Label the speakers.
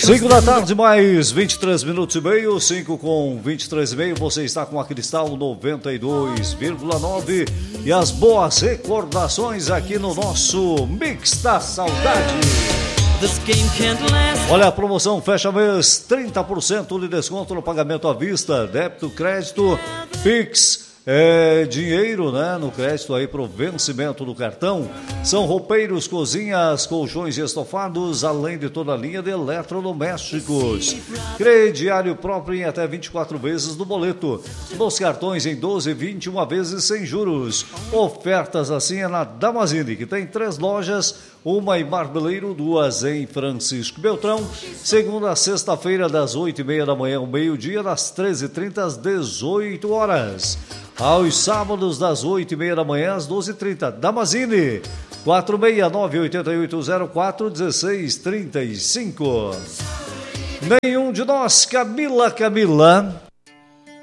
Speaker 1: 5 da tarde, mais 23 minutos e meio, 5 com 23 e meio, você está com a Cristal 92,9 e as boas recordações aqui no nosso Mix da Saudade. Olha, a promoção fecha mês, 30% de desconto no pagamento à vista, débito, crédito, Pix. Dinheiro, né, no crédito aí pro vencimento do cartão. São roupeiros, cozinhas, colchões e estofados, além de toda a linha de eletrodomésticos. Crediário próprio em até 24 vezes no boleto. Nos cartões em 12 e 21 vezes sem juros. Ofertas assim é na Damazini, que tem 3 lojas, uma em Marmeleiro, 2 em Francisco Beltrão. Segunda a sexta-feira, das 8h30 da manhã ao meio-dia, das 13h30 às 18 horas. Aos sábados, das 8h30 da manhã às 12h30. Damazini, 469-8804-1635. Nenhum de nós, Camila.